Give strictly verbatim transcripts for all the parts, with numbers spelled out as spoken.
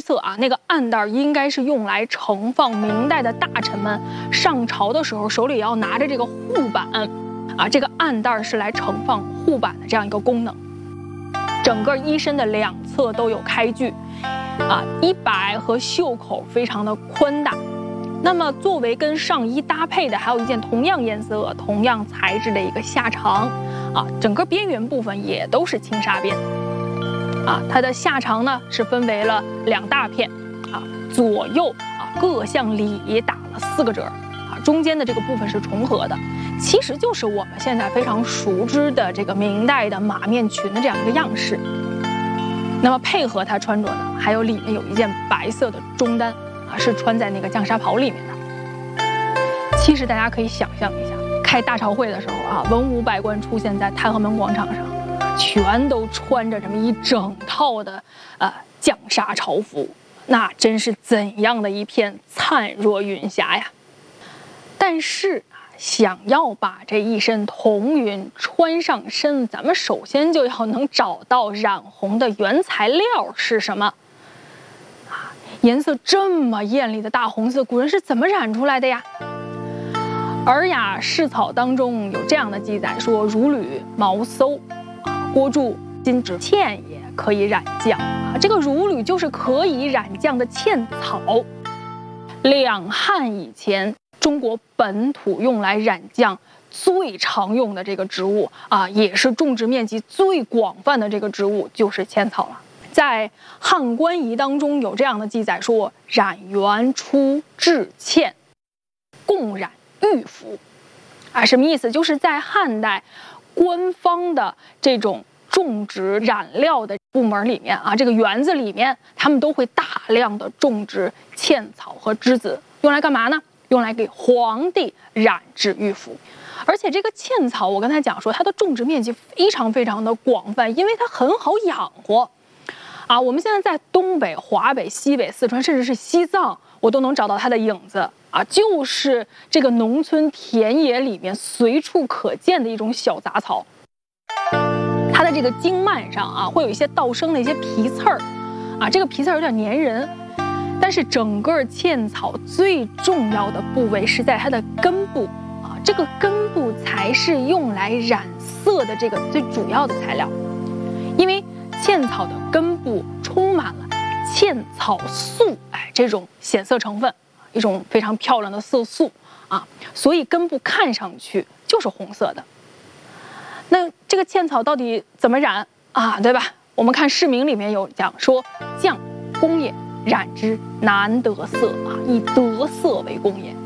测啊，那个暗袋应该是用来盛放明代的大臣们上朝的时候手里要拿着这个护板，啊，这个暗袋是来盛放护板的这样一个功能。整个衣身的两侧都有开具，啊，衣摆和袖口非常的宽大。那么作为跟上衣搭配的，还有一件同样颜色、同样材质的一个下长，啊，整个边缘部分也都是轻纱边。啊，它的下长呢是分为了两大片，啊，左右啊各向里打了四个褶，啊，中间的这个部分是重合的，其实就是我们现在非常熟知的这个明代的马面裙的这样一个样式。那么配合它穿着的，还有里面有一件白色的中单，啊，是穿在那个绛纱袍里面的。其实大家可以想象一下，开大朝会的时候啊，文武百官出现在太和门广场上，全都穿着这么一整套的呃绛纱朝服，那真是怎样的一片灿若云霞呀！但是想要把这一身彤云穿上身，咱们首先就要能找到染红的原材料是什么啊？颜色这么艳丽的大红色，古人是怎么染出来的呀？《尔雅释草》当中有这样的记载说：“如履毛馊，郭注金纸茜也可以染酱啊。”这个如履就是可以染酱的茜草。两汉以前，中国本土用来染酱最常用的这个植物啊，也是种植面积最广泛的这个植物就是茜草了。在《汉官仪》当中有这样的记载说：“染原出制茜，共染玉服。”啊，什么意思？就是在汉代官方的这种种植染料的部门里面啊，这个园子里面，他们都会大量的种植茜草和栀子，用来干嘛呢？用来给皇帝染制玉服。而且这个茜草，我刚才讲说，它的种植面积非常非常的广泛，因为它很好养活。啊，我们现在在东北、华北、西北、四川，甚至是西藏，我都能找到它的影子啊，就是这个农村田野里面随处可见的一种小杂草。它的这个茎蔓上啊，会有一些倒生的一些皮刺儿，啊，这个皮刺儿有点粘人。但是整个茜草最重要的部位是在它的根部啊，这个根部才是用来染色的这个最主要的材料，因为茜草的根部充满了茜草素，哎，这种显色成分，一种非常漂亮的色素啊，所以根部看上去就是红色的。那这个茜草到底怎么染啊？对吧？我们看释名里面有讲说，匠工也，染之难得色啊，以得色为功也。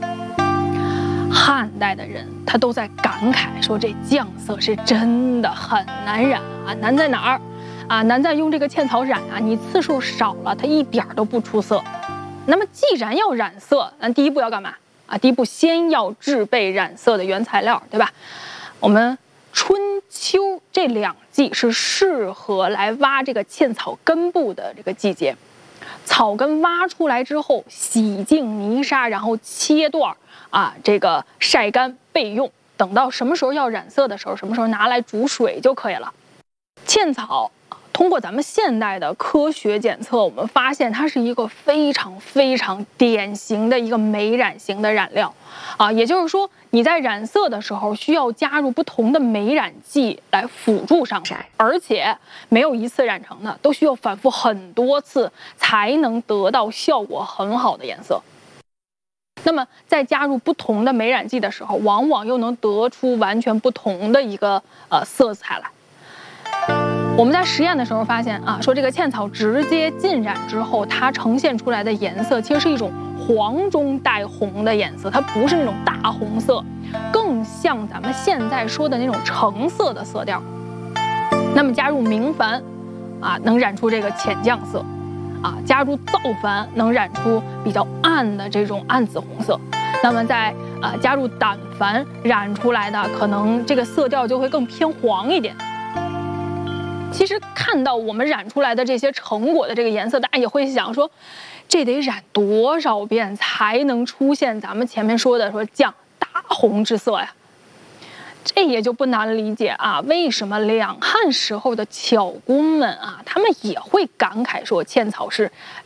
汉代的人他都在感慨说，这酱色是真的很难染啊，难在哪儿？啊，难在用这个茜草染啊，你次数少了，它一点都不出色。那么既然要染色，那第一步要干嘛啊？第一步先要制备染色的原材料，对吧？我们春秋这两季是适合来挖这个茜草根部的这个季节。草根挖出来之后，洗净泥沙，然后切段啊，这个晒干备用。等到什么时候要染色的时候，什么时候拿来煮水就可以了。茜草通过咱们现代的科学检测，我们发现它是一个非常非常典型的一个美染型的染料啊，也就是说你在染色的时候需要加入不同的美染剂来辅助上色，而且没有一次染成的，都需要反复很多次才能得到效果很好的颜色。那么在加入不同的美染剂的时候，往往又能得出完全不同的一个呃色彩来。我们在实验的时候发现啊，说这个茜草直接浸染之后，它呈现出来的颜色其实是一种黄中带红的颜色，它不是那种大红色，更像咱们现在说的那种橙色的色调。那么加入明矾啊，能染出这个浅酱色啊，加入皂矾能染出比较暗的这种暗紫红色。那么在啊加入胆矾染出来的，可能这个色调就会更偏黄一点。其实看到我们染出来的这些成果的这个颜色，大家也会想说，这得染多少遍才能出现咱们前面说的说酱大红之色呀？这也就不难理解啊，为什么两汉时候的巧工们啊，他们也会感慨说茜草是